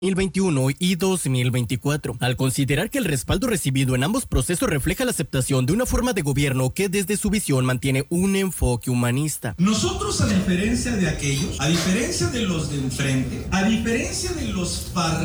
2021 y 2024, al considerar que el respaldo recibido en ambos procesos refleja la aceptación de una forma de gobierno que desde su visión mantiene un enfoque humanista. Nosotros, a diferencia de aquellos, a diferencia de los de enfrente, a diferencia de los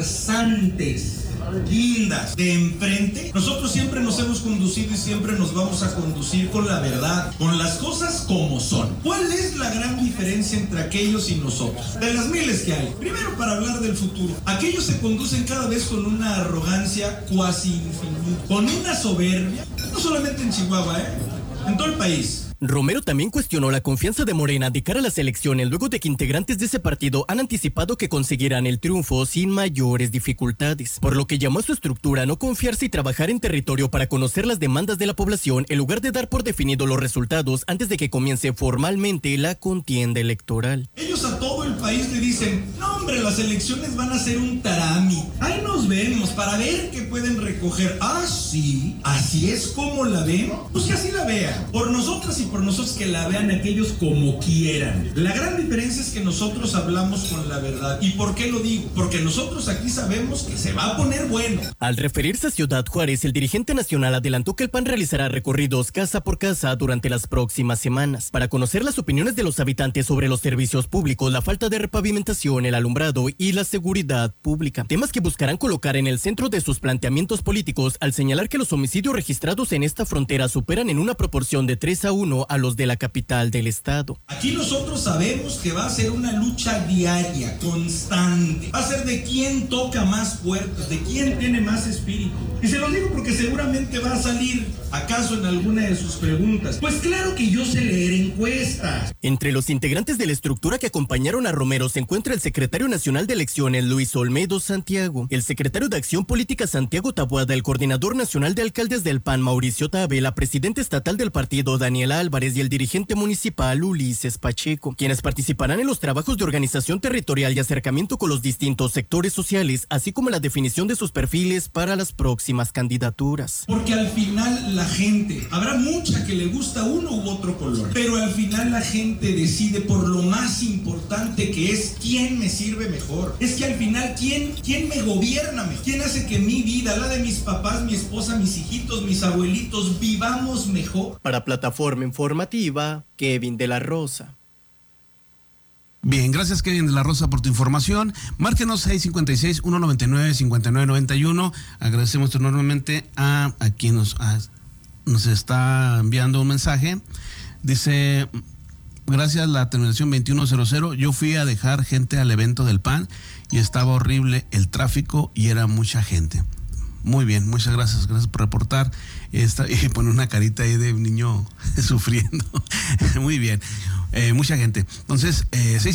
farsantes, guindas de enfrente, nosotros siempre nos hemos conducido y siempre nos vamos a conducir con la verdad, con las cosas como son. ¿Cuál es la gran diferencia entre aquellos y nosotros? De las miles que hay. Primero, para hablar del futuro, aquellos se conducen cada vez con una arrogancia cuasi infinita, con una soberbia, no solamente en Chihuahua, en todo el país. Romero también cuestionó la confianza de Morena de cara a las elecciones luego de que integrantes de ese partido han anticipado que conseguirán el triunfo sin mayores dificultades, por lo que llamó a su estructura a no confiarse y trabajar en territorio para conocer las demandas de la población en lugar de dar por definido los resultados antes de que comience formalmente la contienda electoral. Ellos a todo el país le dicen, no hombre, las elecciones van a ser un tarami, ahí nos vemos para ver qué pueden recoger. Ah, sí, así es como la ven, pues que así la vean, por nosotras y por nosotros que la vean aquellos como quieran. La gran diferencia es que nosotros hablamos con la verdad. ¿Y por qué lo digo? Porque nosotros aquí sabemos que se va a poner bueno. Al referirse a Ciudad Juárez, el dirigente nacional adelantó que el PAN realizará recorridos casa por casa durante las próximas semanas para conocer las opiniones de los habitantes sobre los servicios públicos, la falta de repavimentación, el alumbrado y la seguridad pública. Temas que buscarán colocar en el centro de sus planteamientos políticos al señalar que los homicidios registrados en esta frontera superan en una proporción de 3-1 a los de la capital del estado. Aquí nosotros sabemos que va a ser una lucha diaria, constante. Va a ser de quién toca más puertas, de quién tiene más espíritu. Y se lo digo porque seguramente va a salir, acaso en alguna de sus preguntas. Pues claro que yo sé leer encuestas. Entre los integrantes de la estructura que acompañaron a Romero se encuentra el secretario nacional de elecciones Luis Olmedo Santiago, el secretario de Acción Política Santiago Taboada, el coordinador nacional de alcaldes del PAN Mauricio Tabe, la presidenta estatal del partido Daniela Álvarez y el dirigente municipal Ulises Pacheco, quienes participarán en los trabajos de organización territorial y acercamiento con los distintos sectores sociales, así como la definición de sus perfiles para las próximas candidaturas. Porque al final la gente, habrá mucha que le gusta uno u otro color, pero al final la gente decide por lo más importante, que es quién me sirve mejor. Es que al final quién me gobierna mejor, quién hace que mi vida, la de mis papás, mi esposa, mis hijitos, mis abuelitos, vivamos mejor. Para Plataforma Informativa, Kevin de la Rosa. Bien, gracias Kevin de la Rosa por tu información. Márquenos 656-199-5991. Agradecemos enormemente a quien nos está enviando un mensaje. Dice, gracias a la terminación 2100, yo fui a dejar gente al evento del PAN y estaba horrible el tráfico y era mucha gente. Muy bien, muchas gracias por reportar. Y pone una carita ahí de un niño sufriendo. Muy bien, mucha gente. Entonces,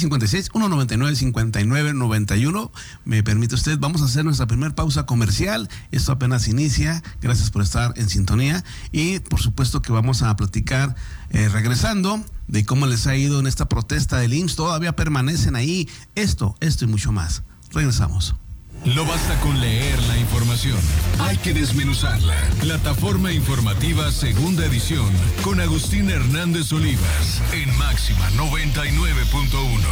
656-199-5991. Me permite usted, vamos a hacer nuestra primera pausa comercial. Esto apenas inicia. Gracias por estar en sintonía. Y por supuesto que vamos a platicar regresando de cómo les ha ido en esta protesta del IMSS. Todavía permanecen ahí. Esto y mucho más. Regresamos. No basta con leer la información, hay que desmenuzarla. Plataforma Informativa Segunda Edición con Agustín Hernández Olivas en Máxima 99.1.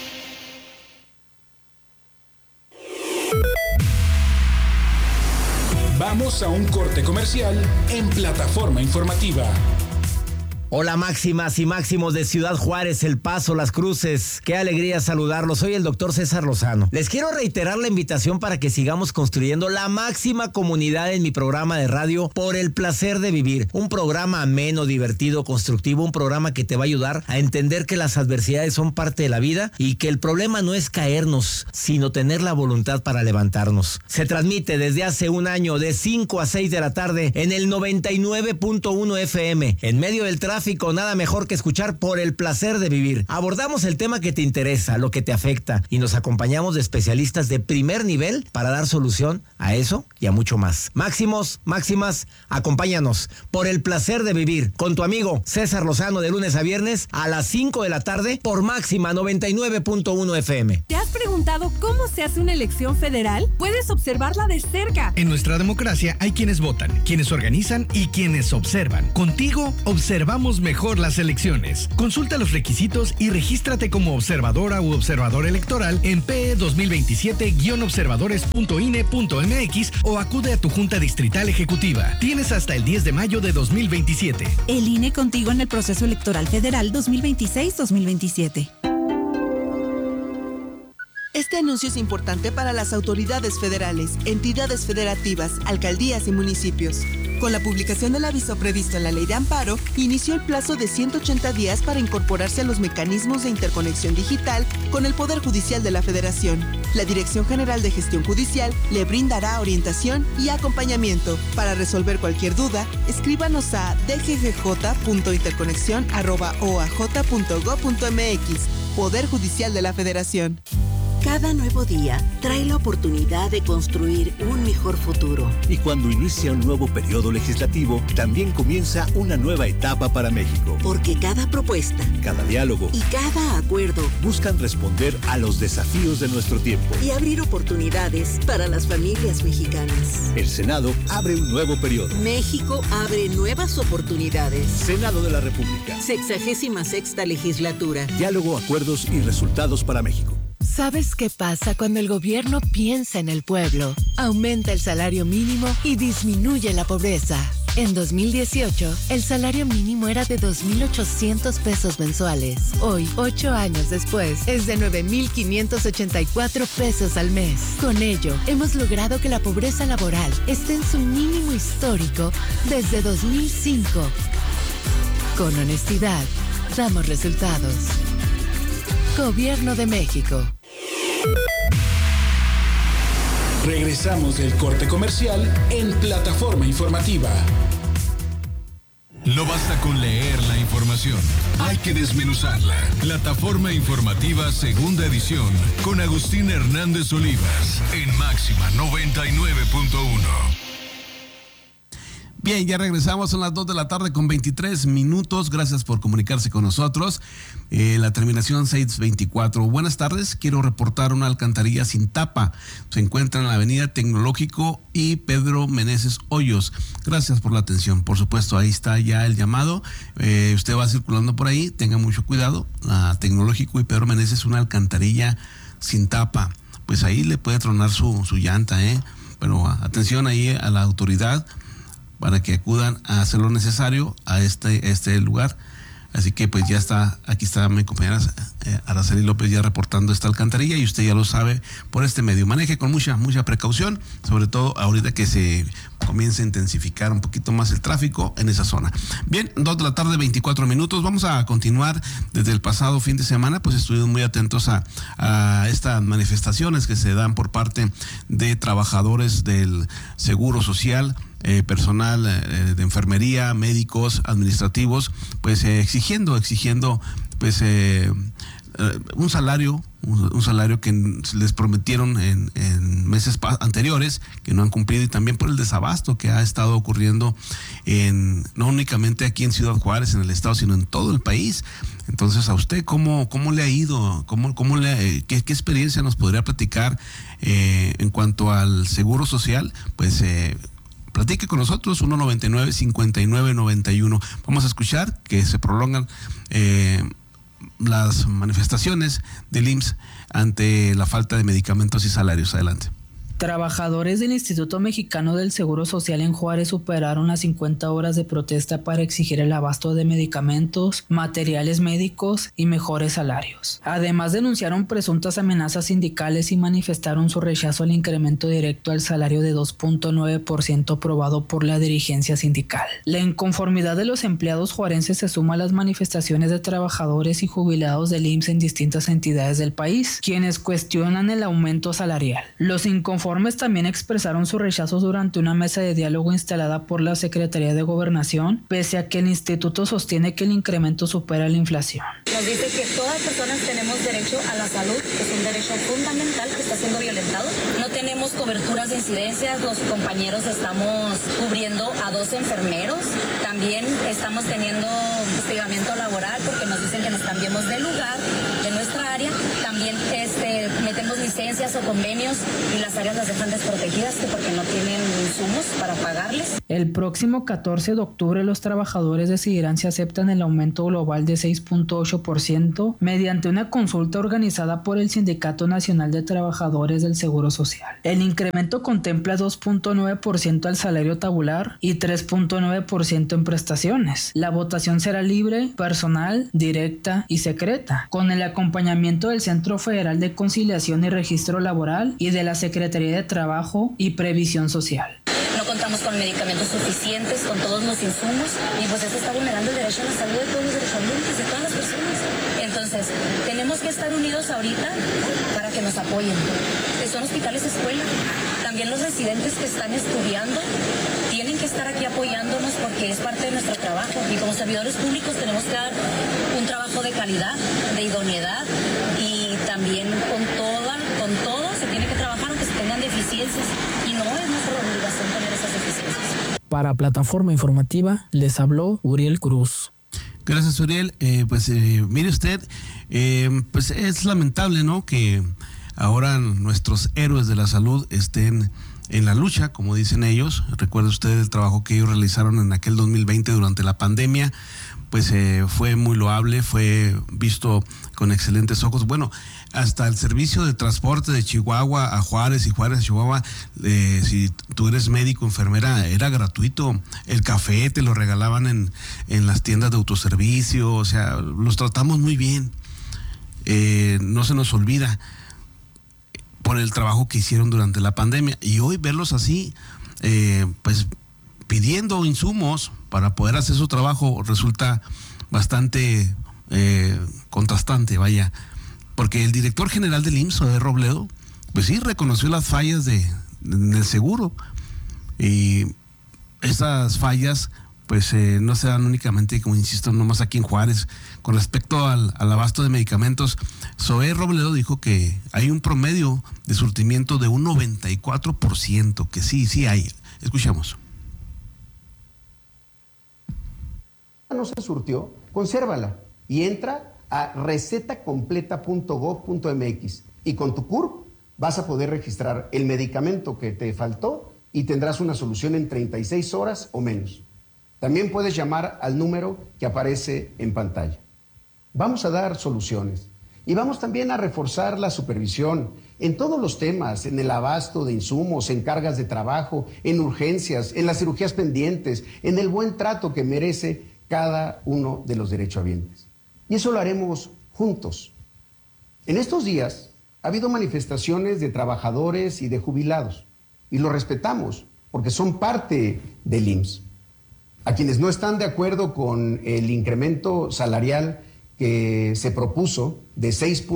Vamos a un corte comercial en Plataforma Informativa. Hola máximas y máximos de Ciudad Juárez, El Paso, Las Cruces. Qué alegría saludarlos. Soy el doctor César Lozano. Les quiero reiterar la invitación para que sigamos construyendo la máxima comunidad en mi programa de radio Por el Placer de Vivir. Un programa ameno, divertido, constructivo, un programa que te va a ayudar a entender que las adversidades son parte de la vida y que el problema no es caernos, sino tener la voluntad para levantarnos. Se transmite desde hace un año de 5 a 6 de la tarde en el 99.1 FM. En medio del tráfico, nada mejor que escuchar Por el Placer de Vivir. Abordamos el tema que te interesa, lo que te afecta, y nos acompañamos de especialistas de primer nivel para dar solución a eso y a mucho más. Máximos, máximas, acompáñanos. Por el Placer de Vivir, con tu amigo César Lozano, de lunes a viernes a las 5 de la tarde por Máxima 99.1 FM. ¿Te has preguntado cómo se hace una elección federal? Puedes observarla de cerca. En nuestra democracia hay quienes votan, quienes organizan y quienes observan. Contigo observamos hagamos mejor las elecciones. Consulta los requisitos y regístrate como observadora u observador electoral en PE 2027-observadores.ine.mx o acude a tu Junta Distrital Ejecutiva. Tienes hasta el 10 de mayo de 2027. El INE contigo en el proceso electoral federal 2026-2027. Este anuncio es importante para las autoridades federales, entidades federativas, alcaldías y municipios. Con la publicación del aviso previsto en la Ley de Amparo, inició el plazo de 180 días para incorporarse a los mecanismos de interconexión digital con el Poder Judicial de la Federación. La Dirección General de Gestión Judicial le brindará orientación y acompañamiento. Para resolver cualquier duda, escríbanos a dggj.interconexión@oaj.gov.mx. Poder Judicial de la Federación. Cada nuevo día trae la oportunidad de construir un mejor futuro. Y cuando inicia un nuevo periodo legislativo, también comienza una nueva etapa para México. Porque cada propuesta, cada diálogo y cada acuerdo buscan responder a los desafíos de nuestro tiempo y abrir oportunidades para las familias mexicanas. El Senado abre un nuevo periodo. México abre nuevas oportunidades. Senado de la República. 66ª legislatura. Diálogo, acuerdos y resultados para México. ¿Sabes qué pasa cuando el gobierno piensa en el pueblo? Aumenta el salario mínimo y disminuye la pobreza. En 2018, el salario mínimo era de 2,800 pesos mensuales. Hoy, 8 años después, es de 9,584 pesos al mes. Con ello, hemos logrado que la pobreza laboral esté en su mínimo histórico desde 2005. Con honestidad, damos resultados. Gobierno de México. Regresamos del corte comercial en Plataforma Informativa. No basta con leer la información, hay que desmenuzarla. Plataforma Informativa Segunda Edición con Agustín Hernández Olivas en Máxima 99.1. Bien, ya regresamos, son las 2 de la tarde con 23 minutos. Gracias por comunicarse con nosotros. La terminación 624. Buenas tardes, quiero reportar una alcantarilla sin tapa. Se encuentra en la avenida Tecnológico y Pedro Meneses Hoyos. Gracias por la atención. Por supuesto, ahí está ya el llamado. Usted va circulando por ahí, tenga mucho cuidado. La Tecnológico y Pedro Meneses, una alcantarilla sin tapa. Pues ahí le puede tronar su llanta, Pero atención ahí a la autoridad, para que acudan a hacer lo necesario a este lugar. Así que pues ya está, aquí está mi compañera Araceli López ya reportando esta alcantarilla y usted ya lo sabe por este medio. Maneje con mucha precaución, sobre todo ahorita que se comience a intensificar un poquito más el tráfico en esa zona. Bien, 2 de la tarde, 24 minutos. Vamos a continuar. Desde el pasado fin de semana, pues estuvimos muy atentos a estas manifestaciones que se dan por parte de trabajadores del Seguro Social, personal de enfermería, médicos, administrativos, pues exigiendo pues un salario que les prometieron en meses anteriores, que no han cumplido, y también por el desabasto que ha estado ocurriendo no únicamente aquí en Ciudad Juárez, en el estado, sino en todo el país. Entonces, ¿a usted cómo le ha ido? ¿Qué experiencia nos podría platicar en cuanto al Seguro Social? Pues platique con nosotros, 199-5991. Vamos a escuchar que se prolongan las manifestaciones del IMSS ante la falta de medicamentos y salarios. Adelante. Trabajadores del Instituto Mexicano del Seguro Social en Juárez superaron las 50 horas de protesta para exigir el abasto de medicamentos, materiales médicos y mejores salarios. Además, denunciaron presuntas amenazas sindicales y manifestaron su rechazo al incremento directo al salario de 2.9% aprobado por la dirigencia sindical. La inconformidad de los empleados juarenses se suma a las manifestaciones de trabajadores y jubilados del IMSS en distintas entidades del país, quienes cuestionan el aumento salarial. Los inconformes también expresaron su rechazo durante una mesa de diálogo instalada por la Secretaría de Gobernación, pese a que el instituto sostiene que el incremento supera la inflación. Nos dice que todas las personas tenemos derecho a la salud, que es un derecho fundamental que está siendo violentado. No tenemos tenemos coberturas de incidencias, los compañeros estamos cubriendo a 2 enfermeros, también estamos teniendo hostigamiento laboral porque nos dicen que nos cambiemos de lugar, de nuestra área, también metemos licencias o convenios y las áreas las dejan desprotegidas porque no tienen insumos para pagarles. El próximo 14 de octubre los trabajadores decidirán si aceptan el aumento global de 6.8% mediante una consulta organizada por el Sindicato Nacional de Trabajadores del Seguro Social. El incremento contempla 2.9% al salario tabular y 3.9% en prestaciones. La votación será libre, personal, directa y secreta, con el acompañamiento del Centro Federal de Conciliación y Registro Laboral y de la Secretaría de Trabajo y Previsión Social. No contamos con medicamentos suficientes, con todos los insumos, y pues esto está vulnerando el derecho a la salud de todos los derechohabientes, de todas las personas. Entonces, tenemos que estar unidos ahorita para que nos apoyen. Son hospitales escuela. También los residentes que están estudiando tienen que estar aquí apoyándonos porque es parte de nuestro trabajo. Y como servidores públicos tenemos que dar un trabajo de calidad, de idoneidad, y también con todo se tiene que trabajar aunque se tengan deficiencias. Y no es nuestra obligación tener esas deficiencias. Para Plataforma Informativa les habló Uriel Cruz. Gracias, Uriel. Mire usted, pues es lamentable, ¿no?, que ahora nuestros héroes de la salud estén en la lucha, como dicen ellos. Recuerda usted el trabajo que ellos realizaron en aquel 2020 durante la pandemia. Pues fue muy loable, fue visto con excelentes ojos. Bueno, hasta el servicio de transporte de Chihuahua a Juárez y Juárez a Chihuahua, si tú eres médico, enfermera, era gratuito. El café te lo regalaban en las tiendas de autoservicio, o sea, los tratamos muy bien. No se nos olvida por el trabajo que hicieron durante la pandemia. Y hoy verlos así, pues pidiendo insumos para poder hacer su trabajo, resulta bastante contrastante, vaya. Porque el director general del IMSS, Zoé Robledo, pues sí, reconoció las fallas del seguro. Y esas fallas, pues no se dan únicamente, como insisto, nomás aquí en Juárez. Con respecto al abasto de medicamentos, Zoé Robledo dijo que hay un promedio de surtimiento de un 94%, que sí hay. Escuchamos. No se surtió, consérvala y entra a recetacompleta.gov.mx y con tu CURP vas a poder registrar el medicamento que te faltó y tendrás una solución en 36 horas o menos. También puedes llamar al número que aparece en pantalla. Vamos a dar soluciones y vamos también a reforzar la supervisión en todos los temas, en el abasto de insumos, en cargas de trabajo, en urgencias, en las cirugías pendientes, en el buen trato que merece cada uno de los derechohabientes. Y eso lo haremos juntos. En estos días ha habido manifestaciones de trabajadores y de jubilados, y lo respetamos porque son parte del IMSS. A quienes no están de acuerdo con el incremento salarial que se propuso de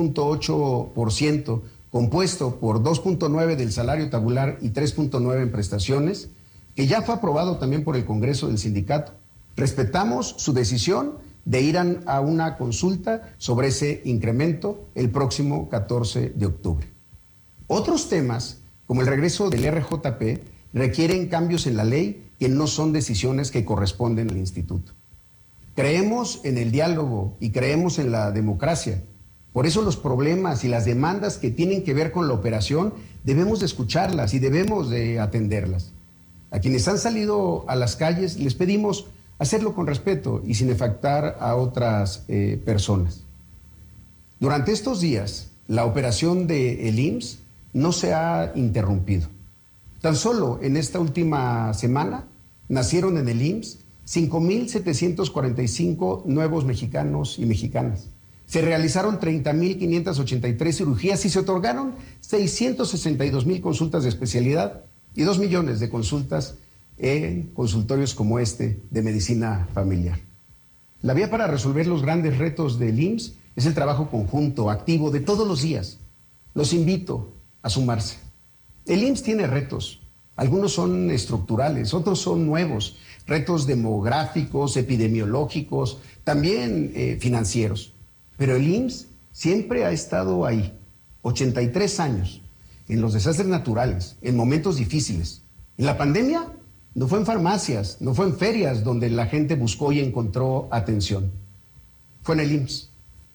6.8%, compuesto por 2.9% del salario tabular y 3.9% en prestaciones, que ya fue aprobado también por el Congreso del Sindicato. Respetamos su decisión de ir a una consulta sobre ese incremento el próximo 14 de octubre. Otros temas, como el regreso del RJP, requieren cambios en la ley que no son decisiones que corresponden al instituto. Creemos en el diálogo y creemos en la democracia. Por eso los problemas y las demandas que tienen que ver con la operación debemos de escucharlas y debemos de atenderlas. A quienes han salido a las calles les pedimos hacerlo con respeto y sin afectar a otras personas. Durante estos días, la operación del IMSS no se ha interrumpido. Tan solo en esta última semana nacieron en el IMSS 5,745 nuevos mexicanos y mexicanas. Se realizaron 30,583 cirugías y se otorgaron 662,000 consultas de especialidad y 2 millones de consultas en consultorios como este de medicina familiar. La vía para resolver los grandes retos del IMSS es el trabajo conjunto, activo, de todos los días. Los invito a sumarse. El IMSS tiene retos. Algunos son estructurales, otros son nuevos. Retos demográficos, epidemiológicos, también financieros. Pero el IMSS siempre ha estado ahí, 83 años, en los desastres naturales, en momentos difíciles. En la pandemia no fue en farmacias, no fue en ferias donde la gente buscó y encontró atención. Fue en el IMSS.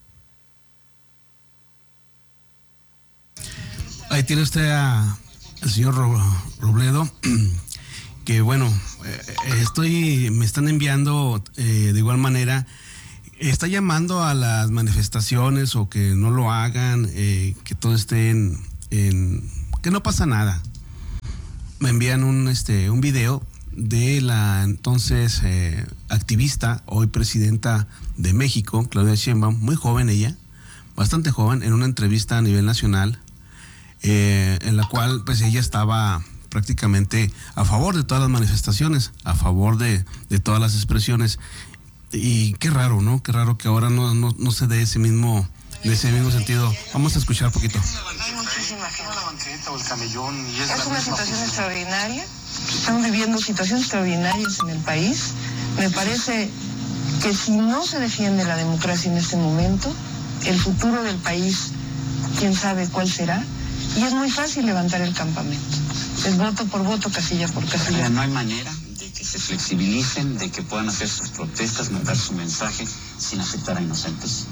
Ahí tiene usted al señor Robledo, que bueno, me están enviando de igual manera, está llamando a las manifestaciones o que no lo hagan, que todo esté que no pasa nada. Me envían un video de la entonces activista, hoy presidenta de México, Claudia Sheinbaum, muy joven ella, bastante joven, en una entrevista a nivel nacional, en la cual pues ella estaba prácticamente a favor de todas las manifestaciones, a favor de todas las expresiones. Y qué raro, ¿no? Qué raro que ahora no se dé ese mismo sentido. Vamos a escuchar un poquito. Hay muchísima gente. Es una situación extraordinaria. Estamos viviendo situaciones extraordinarias en el país. Me parece que si no se defiende la democracia en este momento, el futuro del país, quién sabe cuál será. Y es muy fácil levantar el campamento. Es voto por voto, casilla por casilla. No hay manera de que se flexibilicen, de que puedan hacer sus protestas, mandar su mensaje sin afectar a inocentes.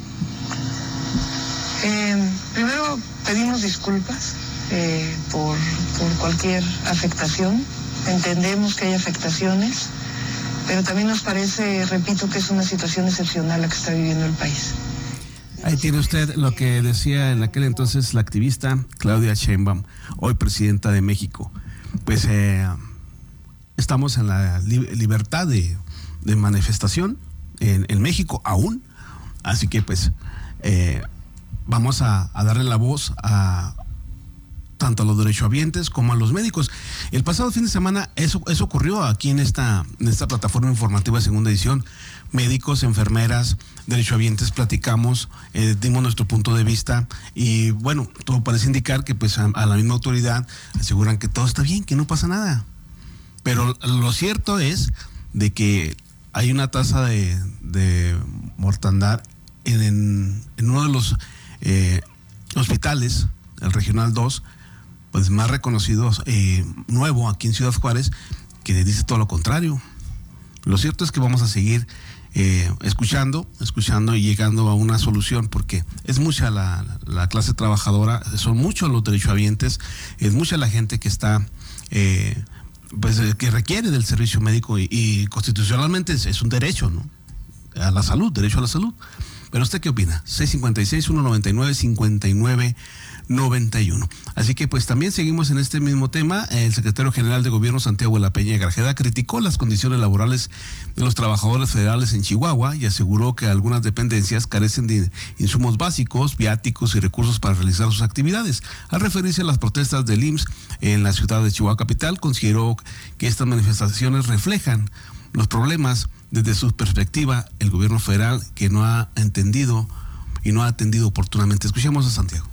Primero pedimos disculpas por cualquier afectación. Entendemos que hay afectaciones, pero también nos parece, repito, que es una situación excepcional la que está viviendo el país. Ahí tiene usted lo que decía en aquel entonces la activista Claudia Sheinbaum, hoy presidenta de México. Pues estamos en la libertad de manifestación en México aún, así que pues vamos a darle la voz a tanto a los derechohabientes como a los médicos. El pasado fin de semana eso ocurrió aquí en esta plataforma informativa segunda edición. Médicos, enfermeras, derechohabientes platicamos, dimos nuestro punto de vista y bueno, todo parece indicar que pues a la misma autoridad aseguran que todo está bien, que no pasa nada. Pero lo cierto es de que hay una tasa de mortandad en uno de los hospitales, el Regional 2, pues más reconocidos, nuevo aquí en Ciudad Juárez, que dice todo lo contrario. Lo cierto es que vamos a seguir escuchando y llegando a una solución, porque es mucha la clase trabajadora, son muchos los derechohabientes, es mucha la gente que está pues que requiere del servicio médico y constitucionalmente es un derecho, ¿no? A la salud, derecho a la salud. Pero ¿usted qué opina? 656-199-5991. Así que pues también seguimos en este mismo tema. El secretario general de Gobierno, Santiago de la Peña Grajeda, criticó las condiciones laborales de los trabajadores federales en Chihuahua y aseguró que algunas dependencias carecen de insumos básicos, viáticos y recursos para realizar sus actividades. Al referirse a las protestas del IMSS en la ciudad de Chihuahua capital, consideró que estas manifestaciones reflejan los problemas desde su perspectiva el gobierno federal, que no ha entendido y no ha atendido oportunamente. Escuchemos a Santiago.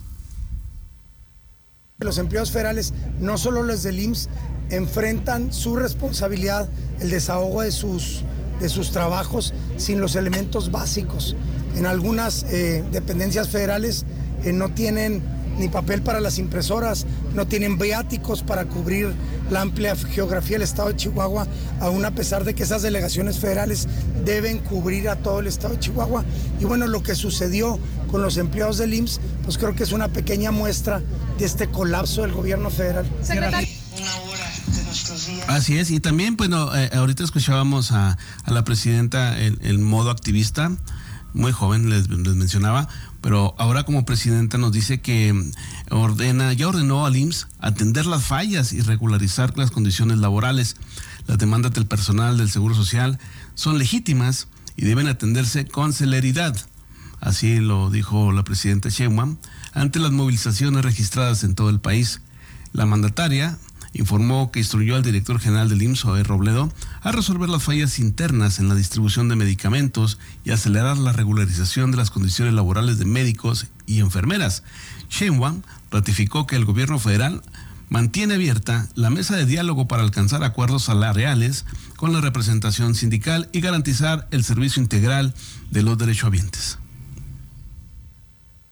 Los empleados federales, no solo los del IMSS, enfrentan su responsabilidad, el desahogo de sus trabajos sin los elementos básicos. En algunas dependencias federales no tienen ni papel para las impresoras, no tienen viáticos para cubrir la amplia geografía del estado de Chihuahua, aún a pesar de que esas delegaciones federales deben cubrir a todo el estado de Chihuahua. Y bueno, lo que sucedió con los empleados del IMSS, pues creo que es una pequeña muestra de este colapso del gobierno federal. Secretario. Una hora de nuestros días. Así es, y también, bueno, ahorita escuchábamos a la presidenta en modo activista, muy joven, les mencionaba, pero ahora como presidenta nos dice que ya ordenó al IMSS atender las fallas y regularizar las condiciones laborales. Las demandas del personal del Seguro Social son legítimas y deben atenderse con celeridad. Así lo dijo la presidenta Sheinbaum ante las movilizaciones registradas en todo el país. La mandataria informó que instruyó al director general del IMSS, Zoé Robledo, a resolver las fallas internas en la distribución de medicamentos y acelerar la regularización de las condiciones laborales de médicos y enfermeras. Sheinbaum ratificó que el gobierno federal mantiene abierta la mesa de diálogo para alcanzar acuerdos salariales con la representación sindical y garantizar el servicio integral de los derechohabientes.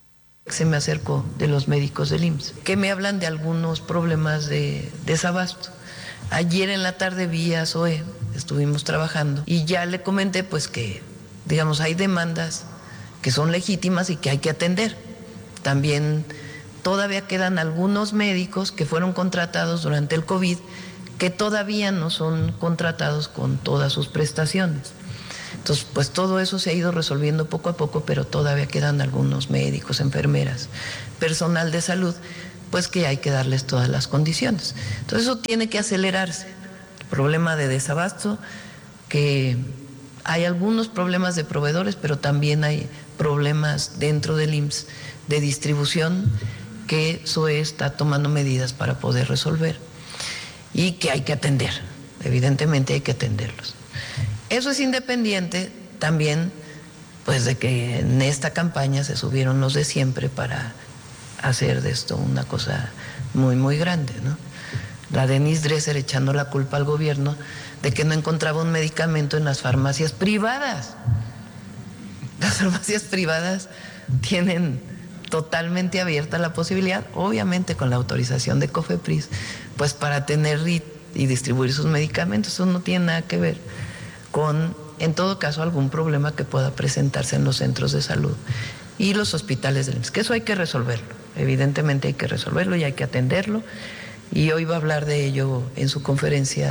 Se me acercó de los médicos del IMSS, que me hablan de algunos problemas de desabasto. Ayer en la tarde vi a Zoe, estuvimos trabajando, y ya le comenté pues que, digamos, hay demandas que son legítimas y que hay que atender. También todavía quedan algunos médicos que fueron contratados durante el COVID que todavía no son contratados con todas sus prestaciones. Entonces, pues todo eso se ha ido resolviendo poco a poco, pero todavía quedan algunos médicos, enfermeras, personal de salud, pues que hay que darles todas las condiciones. Entonces eso tiene que acelerarse. El problema de desabasto, que hay algunos problemas de proveedores, pero también hay problemas dentro del IMSS de distribución que SOE está tomando medidas para poder resolver y que hay que atender. Evidentemente hay que atenderlos. Eso es independiente también, pues, de que en esta campaña se subieron los de siempre para hacer de esto una cosa muy, muy grande, ¿no? La Denise Dresser echando la culpa al gobierno de que no encontraba un medicamento en las farmacias privadas. Las farmacias privadas tienen totalmente abierta la posibilidad, obviamente con la autorización de COFEPRIS, pues para tener y distribuir sus medicamentos. Eso no tiene nada que ver con, en todo caso, algún problema que pueda presentarse en los centros de salud y los hospitales del IMSS, que eso hay que resolverlo, evidentemente hay que resolverlo y hay que atenderlo, y hoy va a hablar de ello en su conferencia.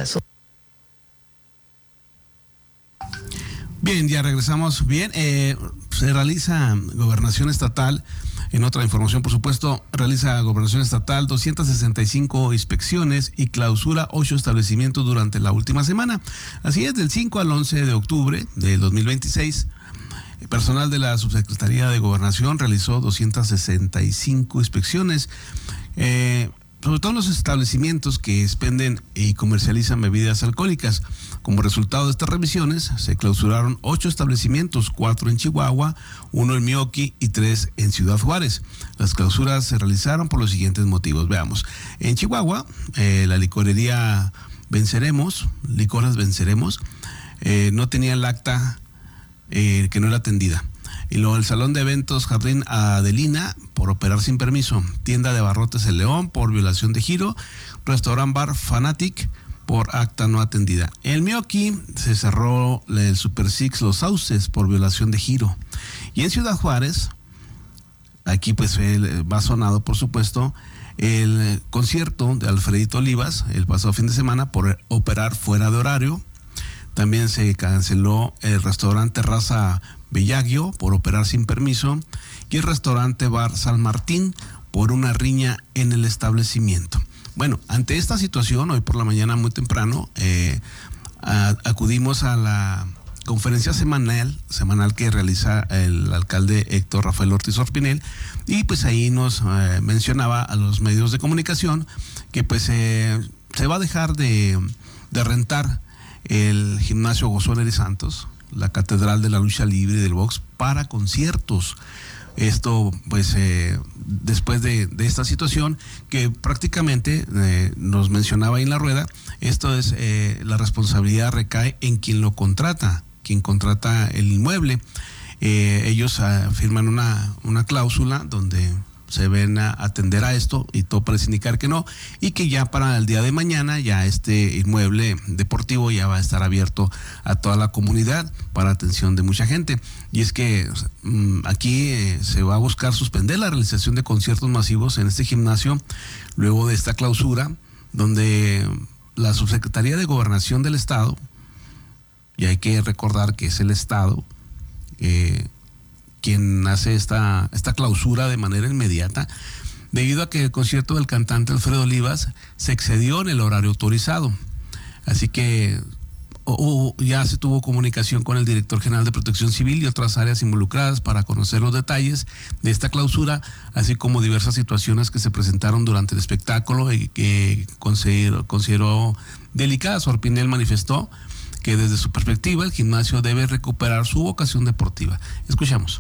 Bien, ya regresamos. Bien, se realiza Gobernación Estatal. En otra información, por supuesto, realiza Gobernación Estatal 265 inspecciones y clausura 8 establecimientos durante la última semana. Así es, del 5 al 11 de octubre del 2026, el personal de la Subsecretaría de Gobernación realizó 265 inspecciones, sobre todo en los establecimientos que expenden y comercializan bebidas alcohólicas. Como resultado de estas revisiones, se clausuraron 8 establecimientos, 4 en Chihuahua, 1 en Mioqui y 3 en Ciudad Juárez. Las clausuras se realizaron por los siguientes motivos. Veamos. En Chihuahua, la licorería Licores Venceremos, no tenía el acta que no era atendida. Y luego el Salón de Eventos Jardín Adelina, por operar sin permiso. Tienda de Abarrotes El León, por violación de giro. Restaurant Bar Fanatic, por acta no atendida. En Mioqui se cerró el Super Six Los Sauces, por violación de giro. Y en Ciudad Juárez, aquí pues va sonado, por supuesto, el concierto de Alfredito Olivas, el pasado fin de semana, por operar fuera de horario. También se canceló el restaurante Terraza Bellagio, por operar sin permiso, y el restaurante Bar San Martín, por una riña en el establecimiento. Bueno, ante esta situación, hoy por la mañana muy temprano, acudimos a la conferencia semanal que realiza el alcalde Héctor Rafael Ortiz Orpinel, y pues ahí nos mencionaba a los medios de comunicación que pues se va a dejar de rentar el gimnasio Josué Neri Santos, la Catedral de la Lucha Libre y del Box, para conciertos. Esto pues después de esta situación que prácticamente nos mencionaba ahí en la rueda, esto es la responsabilidad recae en quien lo contrata, quien contrata el inmueble. Ellos firman una cláusula donde se ven a atender a esto, y todo parece indicar que no, y que ya para el día de mañana ya este inmueble deportivo ya va a estar abierto a toda la comunidad para atención de mucha gente. Y es que aquí se va a buscar suspender la realización de conciertos masivos en este gimnasio luego de esta clausura, donde la Subsecretaría de Gobernación del Estado, y hay que recordar que es el Estado quien hace esta clausura de manera inmediata, debido a que el concierto del cantante Alfredo Olivas se excedió en el horario autorizado. Así que ya se tuvo comunicación con el director general de Protección Civil y otras áreas involucradas para conocer los detalles de esta clausura, así como diversas situaciones que se presentaron durante el espectáculo y que consideró delicadas. Orpinel manifestó que desde su perspectiva el gimnasio debe recuperar su vocación deportiva. Escuchamos.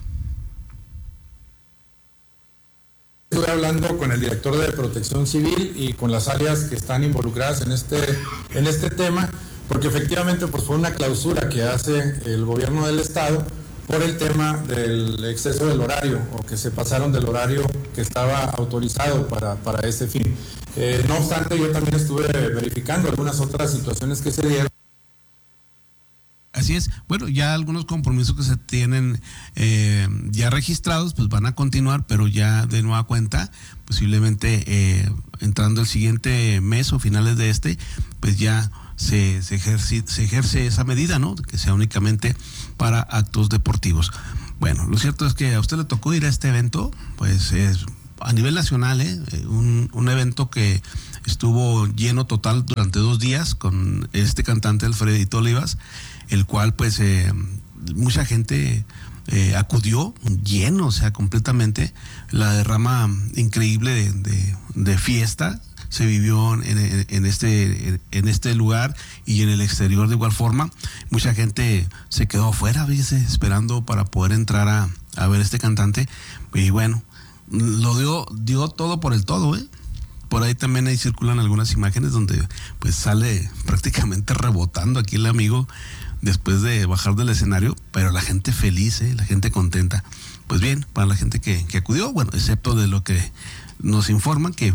Estuve hablando con el director de Protección Civil y con las áreas que están involucradas en este tema, porque efectivamente pues fue una clausura que hace el gobierno del estado por el tema del exceso del horario o que se pasaron del horario que estaba autorizado para este fin. No obstante, yo también estuve verificando algunas otras situaciones que se dieron. Así es. Bueno, ya algunos compromisos que se tienen ya registrados, pues van a continuar, pero ya de nueva cuenta, posiblemente entrando el siguiente mes o finales de este, pues ya se ejerce esa medida, ¿no? Que sea únicamente para actos deportivos. Bueno, lo cierto es que a usted le tocó ir a este evento, pues es a nivel nacional, un evento que estuvo lleno total durante 2 días con este cantante Alfredito Olivas, el cual pues mucha gente acudió lleno, o sea, completamente. La derrama increíble de fiesta se vivió en este lugar y en el exterior de igual forma. Mucha gente se quedó afuera, ¿viste?, esperando para poder entrar a ver este cantante, y bueno, lo dio todo por el todo, Por ahí también circulan algunas imágenes donde pues sale prácticamente rebotando aquí el amigo después de bajar del escenario, pero la gente feliz, la gente contenta. Pues bien, para la gente que acudió, bueno, excepto de lo que nos informan que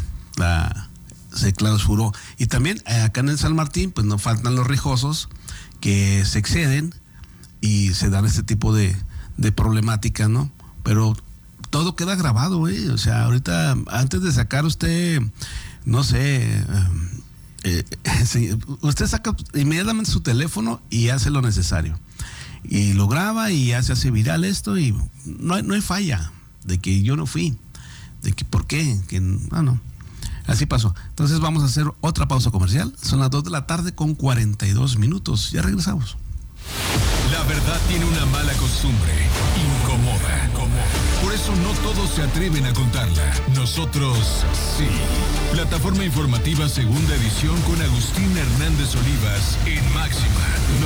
se clausuró. Y también acá en el San Martín, pues no faltan los rijosos que se exceden y se dan este tipo de problemáticas, ¿no? Pero todo queda grabado, o sea, ahorita antes de sacar usted, no sé, usted saca inmediatamente su teléfono y hace lo necesario y lo graba y ya se hace viral esto, y no hay falla de que yo no fui, de que por qué, que no, así pasó. Entonces vamos a hacer otra pausa comercial. Son las 2:42 p.m. Ya regresamos. La verdad tiene una mala costumbre, incomoda. Por eso no todos se atreven a contarla. Nosotros sí. Plataforma informativa segunda edición con Agustín Hernández Olivas en Máxima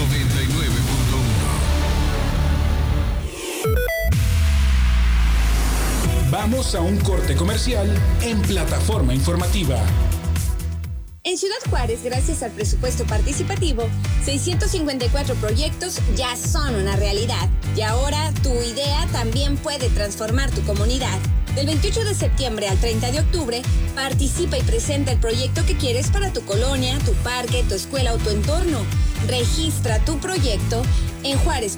99.1. Vamos a un corte comercial en Plataforma informativa. En Ciudad Juárez, gracias al presupuesto participativo, 654 proyectos ya son una realidad. Y ahora tu idea también puede transformar tu comunidad. Del 28 de septiembre al 30 de octubre, participa y presenta el proyecto que quieres para tu colonia, tu parque, tu escuela o tu entorno. Registra tu proyecto en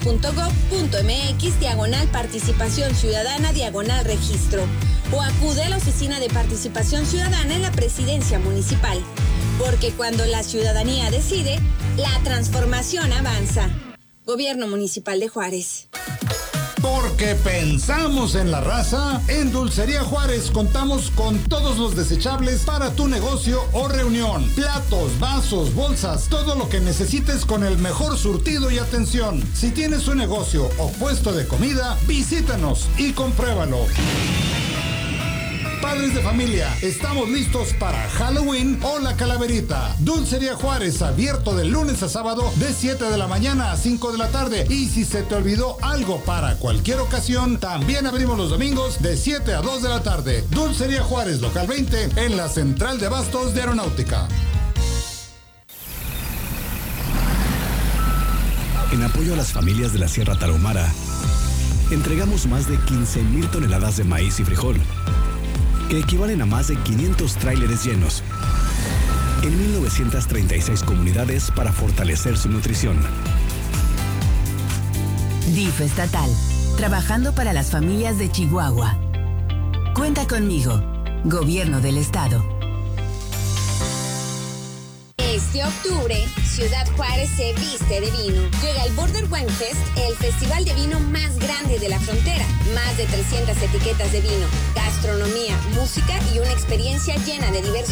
juarez.gov.mx/participación ciudadana/registro o acude a la Oficina de Participación Ciudadana en la Presidencia Municipal. Porque cuando la ciudadanía decide, la transformación avanza. Gobierno Municipal de Juárez. Porque pensamos en la raza, en Dulcería Juárez contamos con todos los desechables para tu negocio o reunión. Platos, vasos, bolsas, todo lo que necesites con el mejor surtido y atención. Si tienes un negocio o puesto de comida, visítanos y compruébalo. Padres de familia, estamos listos para Halloween o la calaverita. Dulcería Juárez, abierto de lunes a sábado de 7 de la mañana a 5 de la tarde. Y si se te olvidó algo para cualquier ocasión, también abrimos los domingos de 7 a 2 de la tarde. Dulcería Juárez, local 20, en la Central de Abastos de Aeronáutica. En apoyo a las familias de la Sierra Tarahumara, entregamos más de 15,000 toneladas de maíz y frijol, que equivalen a más de 500 tráileres llenos, en 1936 comunidades para fortalecer su nutrición. DIF estatal, trabajando para las familias de Chihuahua. Cuenta conmigo, Gobierno del Estado. Este octubre, Ciudad Juárez se viste de vino. Llega el Border Wine Fest, el festival de vino más grande de la frontera. Más de 300 etiquetas de vino, gastronomía, música y una experiencia llena de diversos